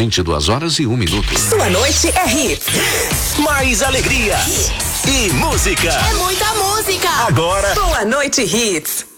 22h01. Sua noite é hits. Mais alegria e música. É muita música. Agora. Boa noite, hits.